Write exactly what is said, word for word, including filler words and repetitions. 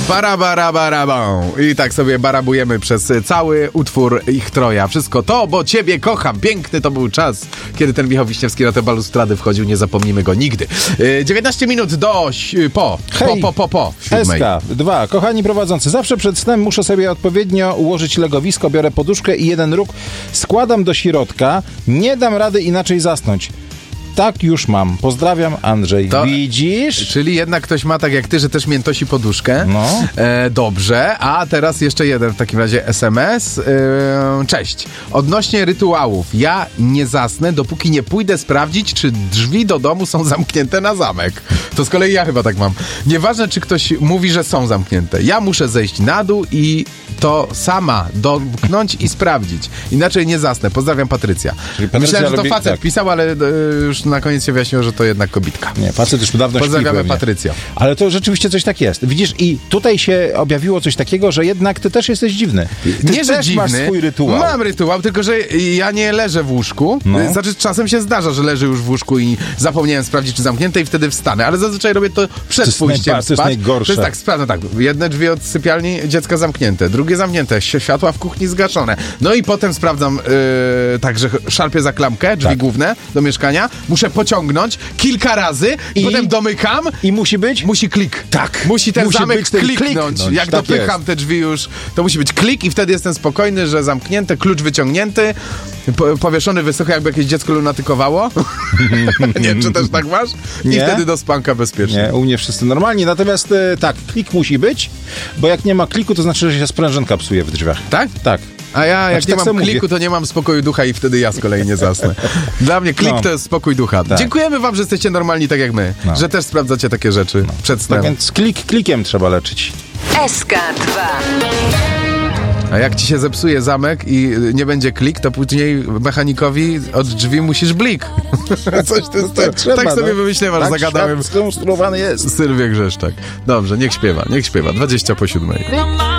Bara, bara, bara, bą. I tak sobie barabujemy przez cały utwór ich troja. Wszystko to, bo ciebie kocham. Piękny to był czas, kiedy ten Michał Wiśniewski na te balustrady wchodził. Nie zapomnimy go nigdy. dziewiętnaście minut do po. Hej, po, po, po, po. S K dwa. Kochani prowadzący, zawsze przed snem muszę sobie odpowiednio ułożyć legowisko, biorę poduszkę i jeden róg składam do środka. Nie dam rady inaczej zasnąć. Tak już mam. Pozdrawiam, Andrzej. To, widzisz? Czyli jednak ktoś ma tak jak ty, że też miętosi poduszkę. No. E, dobrze. A teraz jeszcze jeden w takim razie S M S. E, cześć. Odnośnie rytuałów. Ja nie zasnę, dopóki nie pójdę sprawdzić, czy drzwi do domu są zamknięte na zamek. To z kolei ja chyba tak mam. Nieważne, czy ktoś mówi, że są zamknięte. Ja muszę zejść na dół i to sama domknąć i sprawdzić. Inaczej nie zasnę. Pozdrawiam, Patrycja. Patrycja Myślałem, że to lubi, facet tak. pisał, ale e, już na koniec się wyjaśniło, że to jednak kobitka. Nie, facet już dawno śpi Pozdrawiamy, pewnie. Patrycja. Ale to rzeczywiście coś tak jest. Widzisz, i tutaj się objawiło coś takiego, że jednak ty też jesteś dziwny. Ty Nie, że też dziwny. masz swój rytuał. Mam rytuał, tylko że ja nie leżę w łóżku. No. Znaczy czasem się zdarza, że leżę już w łóżku i zapomniałem sprawdzić, czy zamknięte i wtedy wstanę. Ale zazwyczaj robię to przed To jest pójściem najba- to jest spać. najgorsze. To jest tak, sprawdzę tak. Jedne drzwi od sypialni dziecka zamknięte, drugie zamknięte, światła w kuchni zgaszone. No i potem sprawdzam yy, tak, że szarpię za klamkę, drzwi Tak. główne do mieszkania. Muszę pociągnąć kilka razy i, I? potem domykam. I musi być? Musi klik. Tak. Musi ten Musi zamek być ten kliknąć. kliknąć. Jak Tak dopycham jest. te drzwi już, to musi być klik i wtedy jestem spokojny, że zamknięte, klucz wyciągnięty, po, powieszony wysoko, jakby jakieś dziecko lunatykowało. Nie wiem, czy też tak masz? I Nie. wtedy do spanka bezpiecznie. Nie, u mnie wszyscy normalnie. Natomiast e, tak, klik musi być, bo jak nie ma kliku, to znaczy, że się sprężynka psuje w drzwiach. Tak? Tak. A ja, jak Znaczy, nie tak mam sobie kliku, mówię. to nie mam spokoju ducha i wtedy ja z kolei nie zasnę. Dla mnie klik No. to jest spokój ducha. Tak. Dziękujemy wam, że jesteście normalni tak jak my. No. Że też sprawdzacie takie rzeczy przed snem. Tak więc klik klikiem trzeba leczyć. S K dwa. A jak ci się zepsuje zamek i nie będzie klik, to później mechanikowi od drzwi musisz blik. Coś to jest tak, trzeba, tak sobie no. wymyśliłem, aż Tak zagadałem. świat skonstruowany jest. Sylwię Grzeszczak. Dobrze, niech śpiewa, niech śpiewa. dwadzieścia po siódmej.